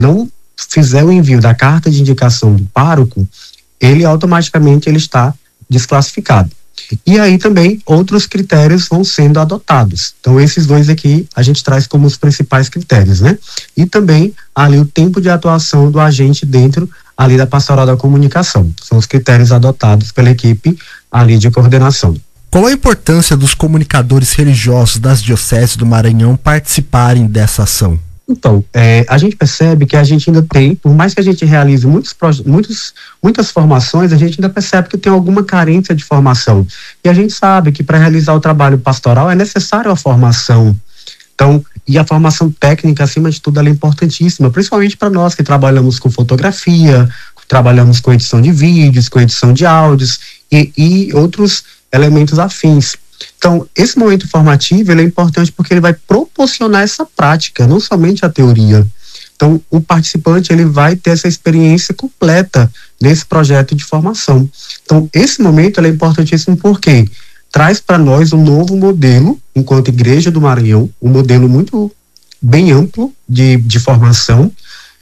não fizer o envio da carta de indicação do pároco, ele automaticamente está desclassificado. E aí também outros critérios vão sendo adotados. Então esses dois aqui a gente traz como os principais critérios, né? E também ali o tempo de atuação do agente dentro ali da pastoral da comunicação. São os critérios adotados pela equipe ali de coordenação. Qual a importância dos comunicadores religiosos das dioceses do Maranhão participarem dessa ação? Então, a gente percebe que a gente ainda tem, por mais que a gente realize muitas formações, a gente ainda percebe que tem alguma carência de formação. E a gente sabe que para realizar o trabalho pastoral é necessário a formação. Então, e a formação técnica, acima de tudo, ela é importantíssima, principalmente para nós que trabalhamos com fotografia, trabalhamos com edição de vídeos, com edição de áudios e outros elementos afins. Então, esse momento formativo ele é importante porque ele vai proporcionar essa prática, não somente a teoria. Então, o participante ele vai ter essa experiência completa nesse projeto de formação. Então, esse momento ele é importantíssimo porque traz para nós um novo modelo, enquanto Igreja do Maranhão, um modelo muito bem amplo de formação,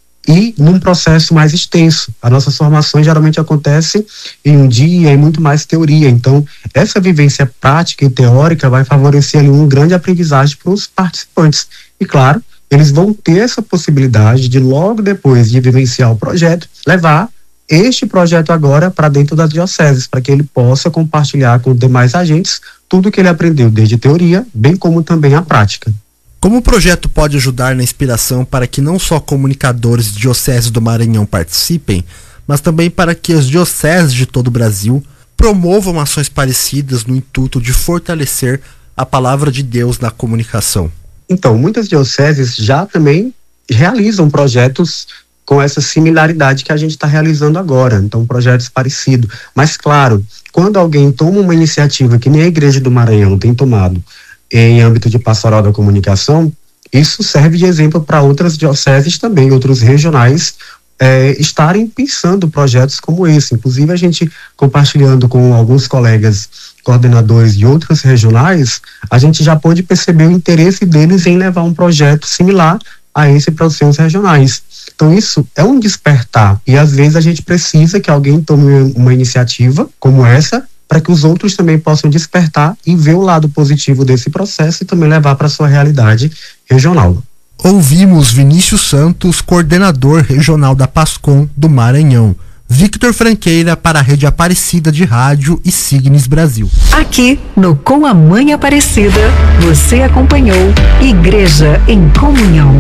e num processo mais extenso. As nossas formações geralmente acontecem em um dia e muito mais teoria. Então, essa vivência prática e teórica vai favorecer ali um grande aprendizagem para os participantes. E claro, eles vão ter essa possibilidade de logo depois de vivenciar o projeto, levar este projeto agora para dentro das dioceses, para que ele possa compartilhar com os demais agentes tudo que ele aprendeu desde teoria, bem como também a prática. Como o projeto pode ajudar na inspiração para que não só comunicadores dioceses do Maranhão participem, mas também para que as dioceses de todo o Brasil promovam ações parecidas no intuito de fortalecer a palavra de Deus na comunicação? Então, muitas dioceses já também realizam projetos com essa similaridade que a gente está realizando agora, então projetos parecidos. Mas claro, quando alguém toma uma iniciativa que nem a Igreja do Maranhão tem tomado, em âmbito de pastoral da comunicação, isso serve de exemplo para outras dioceses também, outros regionais, estarem pensando projetos como esse. Inclusive a gente compartilhando com alguns colegas coordenadores de outros regionais, a gente já pôde perceber o interesse deles em levar um projeto similar a esse para os seus regionais. Então isso é um despertar e às vezes a gente precisa que alguém tome uma iniciativa como essa para que os outros também possam despertar e ver o lado positivo desse processo e também levar para a sua realidade regional. Ouvimos Vinícius Santos, coordenador regional da PASCOM do Maranhão. Victor Franqueira para a Rede Aparecida de Rádio e Signes Brasil. Aqui no Com a Mãe Aparecida, você acompanhou Igreja em Comunhão.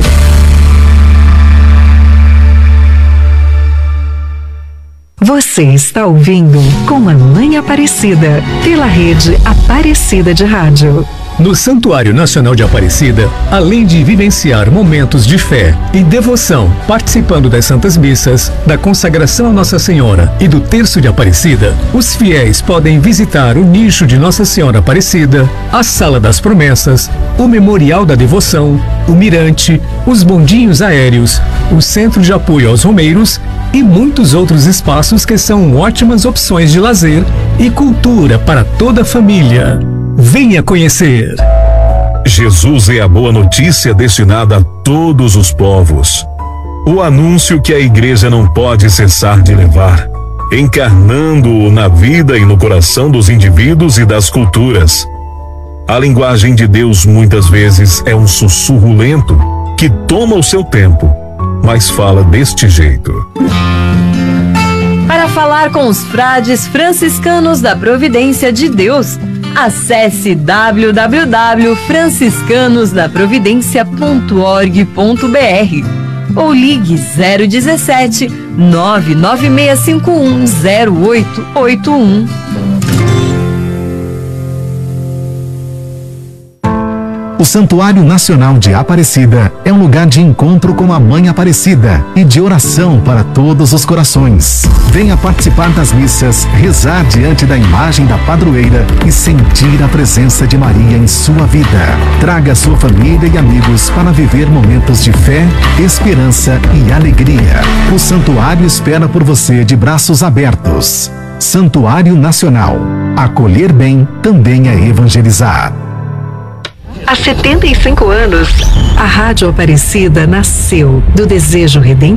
Você está ouvindo Com a Mãe Aparecida, pela Rede Aparecida de Rádio. No Santuário Nacional de Aparecida, além de vivenciar momentos de fé e devoção, participando das Santas Missas, da consagração a Nossa Senhora e do Terço de Aparecida, os fiéis podem visitar o nicho de Nossa Senhora Aparecida, a Sala das Promessas, o Memorial da Devoção, o Mirante, os bondinhos aéreos, o Centro de Apoio aos Romeiros e muitos outros espaços que são ótimas opções de lazer e cultura para toda a família. Venha conhecer. Jesus é a boa notícia destinada a todos os povos. O anúncio que a igreja não pode cessar de levar, encarnando-o na vida e no coração dos indivíduos e das culturas. A linguagem de Deus muitas vezes é um sussurro lento que toma o seu tempo, mas fala deste jeito. Para falar com os frades franciscanos da Providência de Deus, acesse www.franciscanosdaprovidencia.org.br ou ligue 017 99651 0881. O Santuário Nacional de Aparecida é um lugar de encontro com a Mãe Aparecida e de oração para todos os corações. Venha participar das missas, rezar diante da imagem da padroeira e sentir a presença de Maria em sua vida. Traga sua família e amigos para viver momentos de fé, esperança e alegria. O Santuário espera por você de braços abertos. Santuário Nacional. Acolher bem também é evangelizar. Há 75 anos, a Rádio Aparecida nasceu do desejo redentivo